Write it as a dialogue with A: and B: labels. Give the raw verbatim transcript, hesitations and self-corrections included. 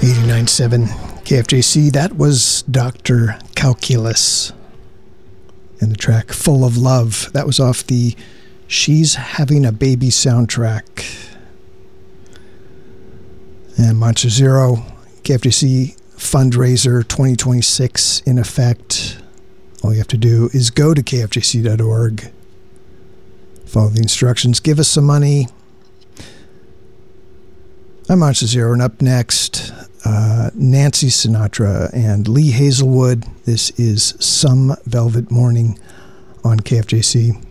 A: eighty-nine point seven K F J C. That was Doctor Calculus and the track Full of Love. That was off the She's Having a Baby soundtrack. And Monster Zero, K F J C fundraiser twenty twenty-six in effect. All you have to do is go to K F J C dot org, follow the instructions, give us some money. I'm Monster Zero, and up next, uh, Nancy Sinatra and Lee Hazelwood. This is Some Velvet Morning on K F J C.